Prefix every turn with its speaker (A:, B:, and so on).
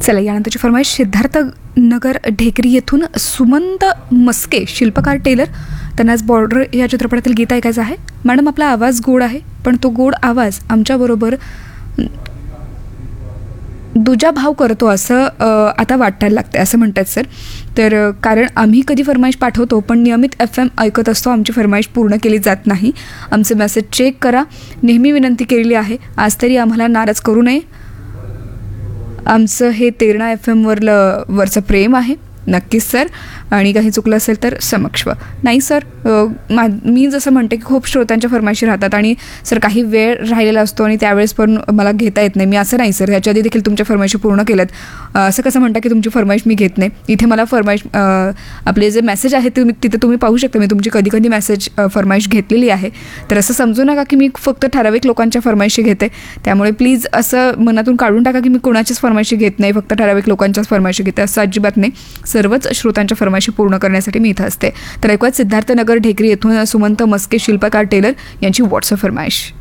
A: चला, यानंतरची फरमाईश सिद्धार्थ नगर ढेकरी येथून सुमंत मस्के, शिल्पकार टेलर. त्यांना आज बॉर्डर या चित्रपटातील गीत ऐकायचं आहे. मॅडम, आपला आवाज गोड आहे, पण तो गोड आवाज आमच्याबरोबर दुजा भाव करतो असं आता वाटायला लागतं असं म्हणतात सर. तर कारण आम्ही कधी फरमाईश पाठवतो पण नियमित FM ऐकत असतो, आमची फरमाईश पूर्ण केली जात नाही. आमचे मेसेज चेक करा, नेहमी विनंती केलेली आहे, आज तरी आम्हाला नाराज करू नये. आमचं हे तेरणा FM वरचं प्रेम आहे. नक्कीच सर, आणि काही चुकलं असेल तर समक्ष. नाही सर, मी जसं म्हणते की खूप श्रोत्यांच्या फरमाईशी राहतात आणि सर काही वेळ राहिलेला असतो आणि त्यावेळेस पण मला घेता येत नाही. मी असं नाही सर, ह्याच्या आधी देखील तुमच्या फरमाईशी पूर्ण केल्यात. असं कसं म्हणता की तुमची फरमाईश मी घेत नाही. इथे मला फरमाईश आपले जे मेसेज आहे ते तिथे तुम्ही पाहू शकता. मी तुमची कधी कधी मेसेज फरमाईश घेतलेली आहे. तर असं समजू नका की मी फक्त ठराविक लोकांच्या फरमाईशी घेते. त्यामुळे प्लीज असं मनातून काढून टाका की मी कोणाच्याच फरमाईशी घेत नाही, फक्त ठराविक लोकांच्याच फरमाईशी घेते, असं अजिबात नाही. सर्वच श्रोतांच्या फरमाईशी पूर्ण करण्यासाठी मी इथं असते. तर ऐकूयात सिद्धार्थ नगर ढेकरी येथून सुमंत मस्के, शिल्पकार टेलर यांची व्हॉट्सअप फरमाईश.